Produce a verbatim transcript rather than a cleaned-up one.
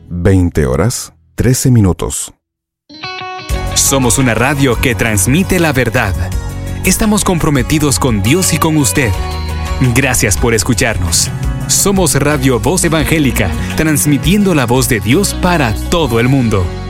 veinte horas, trece minutos. Somos una radio que transmite la verdad. Estamos comprometidos con Dios y con usted. Gracias por escucharnos. Somos Radio Voz Evangélica, transmitiendo la voz de Dios para todo el mundo.